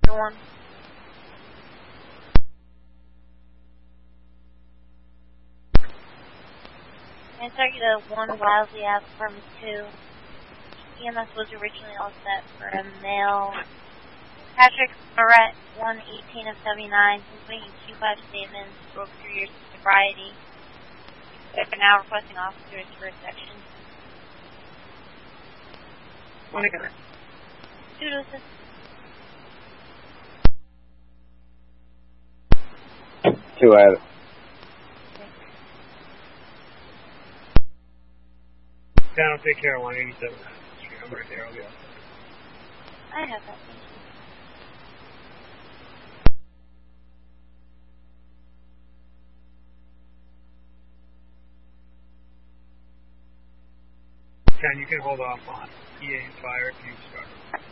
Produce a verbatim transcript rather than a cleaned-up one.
one. And Target one wildly out from two. E M S was originally all set for a male. Patrick Barrett, one eighteen of seventy-nine, completing Q five statements, broke three years of sobriety. They're now requesting officers for a section. One again. Two doses. Two out of Down, take care of one eighty-seven. I'm right there, I'll be off. I have that. Thank you. Ken, you can hold off on E A and fire if you start.